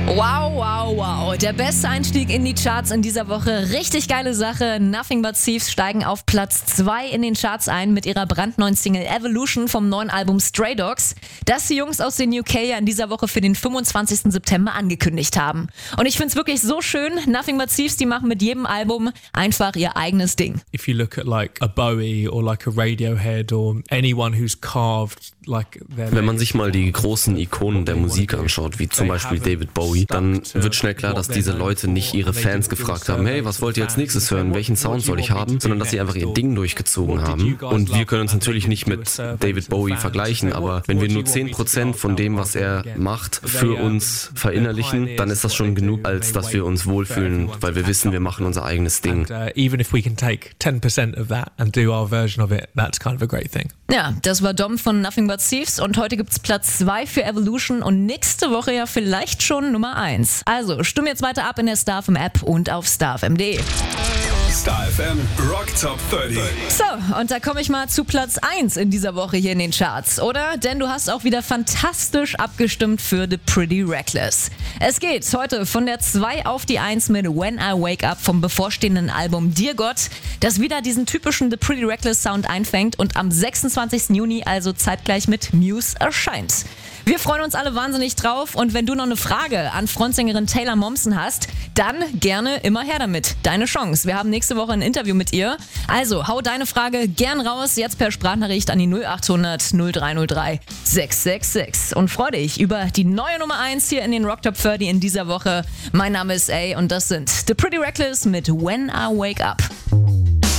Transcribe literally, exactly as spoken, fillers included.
Wow, wow, wow. Der beste Einstieg in die Charts in dieser Woche. Richtig geile Sache. Nothing But Thieves steigen auf Platz zwei in den Charts ein mit ihrer brandneuen Single Evolution vom neuen Album Stray Dogs, das die Jungs aus den U K ja in dieser Woche für den fünfundzwanzigsten September angekündigt haben. Und ich find's wirklich so schön. Nothing But Thieves, die machen mit jedem Album einfach ihr eigenes Ding. If you look at like a Bowie or like a Radiohead or anyone who's carved like their Wenn man sich mal die großen Ikonen der Musik anschaut, wie zum Beispiel David Bowie, dann wird schnell klar, dass diese Leute nicht ihre Fans gefragt haben, hey, was wollt ihr als nächstes hören, welchen Sound soll ich haben, sondern dass sie einfach ihr Ding durchgezogen haben. Und wir können uns natürlich nicht mit David Bowie vergleichen, aber wenn wir nur zehn Prozent von dem, was er macht, für uns verinnerlichen, dann ist das schon genug, als dass wir uns wohlfühlen, weil wir wissen, wir machen unser eigenes Ding. Even if we can take ten percent of that and do our version of it, that's kind of a great thing. Ja, das war Dom von Nothing But Thieves und heute gibt's Platz zwei für Evolution und nächste Woche ja vielleicht schon Nummer eins. Also stimm jetzt weiter ab in der Star F M App und auf star f m punkt d e. Star F M Rock Top dreißig. So, und da komme ich mal zu Platz eins in dieser Woche hier in den Charts, oder? Denn du hast auch wieder fantastisch abgestimmt für The Pretty Reckless. Es geht heute von der zwei auf die eins mit When I Wake Up vom bevorstehenden Album Dear God, das wieder diesen typischen The Pretty Reckless Sound einfängt und am sechsundzwanzigsten Juni, also zeitgleich mit Muse, erscheint. Wir freuen uns alle wahnsinnig drauf und wenn du noch eine Frage an Frontsängerin Taylor Momsen hast, dann gerne immer her damit. Deine Chance. Wir haben nächste Woche ein Interview mit ihr. Also hau deine Frage gern raus, jetzt per Sprachnachricht an die null achthundert null drei null drei sechs sechs sechs und freu dich über die neue Nummer eins hier in den Rock Top dreißig in dieser Woche. Mein Name ist A und das sind The Pretty Reckless mit When I Wake Up.